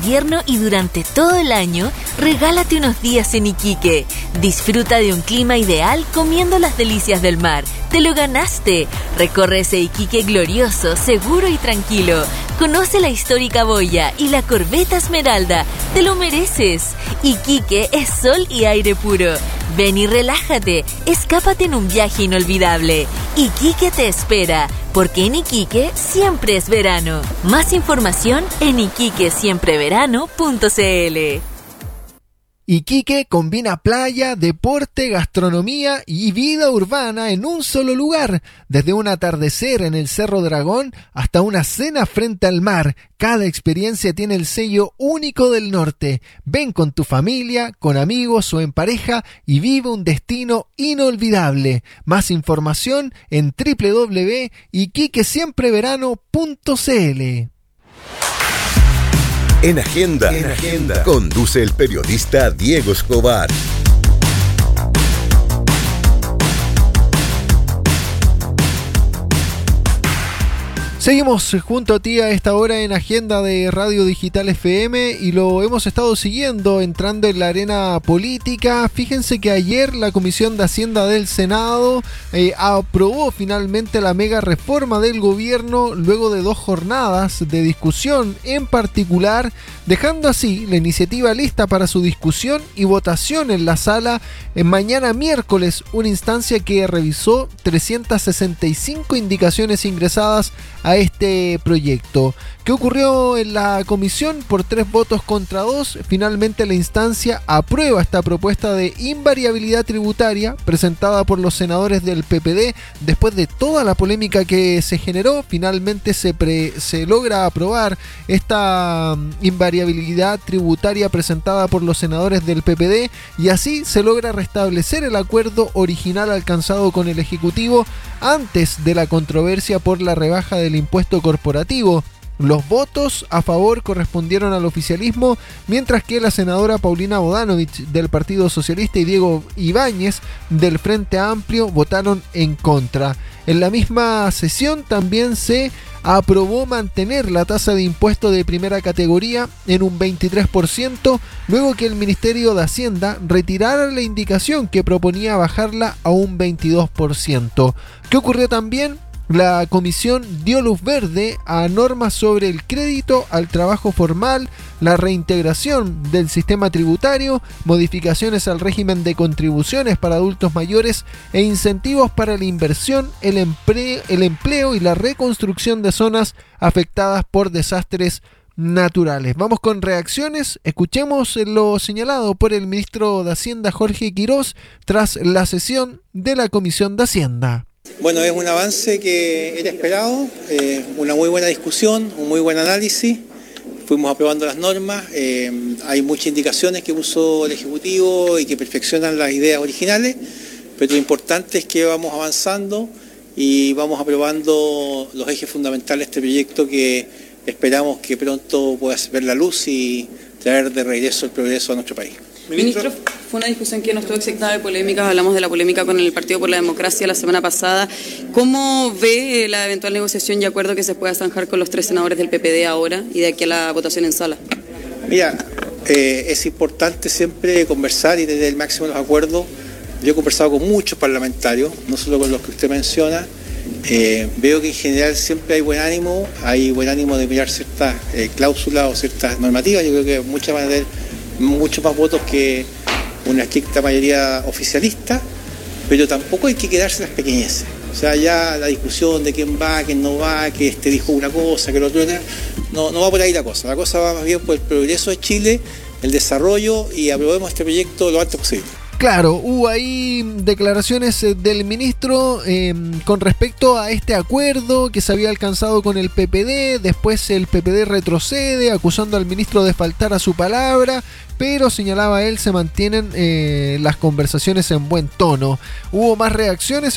invierno y durante todo el año, regálate unos días en Iquique. Disfruta de un clima ideal comiendo las delicias del mar. ¡Te lo ganaste! Recorre ese Iquique glorioso, seguro y tranquilo. Conoce la histórica boya y la corbeta Esmeralda. ¡Te lo mereces! Iquique es sol y aire puro. Ven y relájate. Escápate en un viaje inolvidable. Iquique te espera, porque en Iquique siempre es verano. Más información en iquiquesiempreverano.cl. Iquique combina playa, deporte, gastronomía y vida urbana en un solo lugar. Desde un atardecer en el Cerro Dragón hasta una cena frente al mar, cada experiencia tiene el sello único del norte. Ven con tu familia, con amigos o en pareja y vive un destino inolvidable. Más información en www.iquiquesiempreverano.cl. En Agenda, conduce el periodista Diego Escobar. Seguimos junto a ti a esta hora en Agenda de Radio Digital FM y lo hemos estado siguiendo entrando en la arena política. Fíjense que ayer la Comisión de Hacienda del Senado aprobó finalmente la mega reforma del gobierno luego de 2 jornadas de discusión en particular, dejando así la iniciativa lista para su discusión y votación en la sala en mañana miércoles, una instancia que revisó 365 indicaciones ingresadas a este proyecto. ¿Qué ocurrió en la comisión? Por 3 votos contra 2, finalmente la instancia aprueba esta propuesta de invariabilidad tributaria presentada por los senadores del PPD. Después de toda la polémica que se generó, finalmente se logra aprobar esta invariabilidad tributaria presentada por los senadores del PPD y así se logra restablecer el acuerdo original alcanzado con el Ejecutivo antes de la controversia por la rebaja del impuesto corporativo. Los votos a favor correspondieron al oficialismo, mientras que la senadora Paulina Bodanovich del Partido Socialista y Diego Ibáñez del Frente Amplio votaron en contra. En la misma sesión también se aprobó mantener la tasa de impuesto de primera categoría en un 23%, luego que el Ministerio de Hacienda retirara la indicación que proponía bajarla a un 22%. ¿Qué ocurrió también? La comisión dio luz verde a normas sobre el crédito al trabajo formal, la reintegración del sistema tributario, modificaciones al régimen de contribuciones para adultos mayores e incentivos para la inversión, el empleo y la reconstrucción de zonas afectadas por desastres naturales. Vamos con reacciones. Escuchemos lo señalado por el ministro de Hacienda Jorge Quirós tras la sesión de la Comisión de Hacienda. Bueno, es un avance que era esperado, una muy buena discusión, un muy buen análisis, fuimos aprobando las normas, hay muchas indicaciones que puso el Ejecutivo y que perfeccionan las ideas originales, pero lo importante es que vamos avanzando y vamos aprobando los ejes fundamentales de este proyecto que esperamos que pronto pueda ver la luz y traer de regreso el progreso a nuestro país. Ministro, fue una discusión que no estuvo exentada de polémicas, hablamos de la polémica con el Partido por la Democracia la semana pasada. ¿Cómo ve la eventual negociación y acuerdo que se pueda zanjar con los 3 senadores del PPD ahora y de aquí a la votación en sala? Mira, es importante siempre conversar y tener el máximo de los acuerdos. Yo he conversado con muchos parlamentarios, no solo con los que usted menciona. Veo que en general siempre hay buen ánimo de mirar ciertas cláusulas o ciertas normativas. Yo creo que muchas van a tener muchos más votos que una estricta mayoría oficialista, pero tampoco hay que quedarse en las pequeñeces. O sea, ya la discusión de quién va, quién no va, que este dijo una cosa, que el otro no va por ahí la cosa. La cosa va más bien por el progreso de Chile, el desarrollo y aprobemos este proyecto lo antes posible. Claro, hubo ahí declaraciones del ministro con respecto a este acuerdo que se había alcanzado con el PPD. Después el PPD retrocede acusando al ministro de faltar a su palabra, pero señalaba él se mantienen las conversaciones en buen tono. Hubo más reacciones.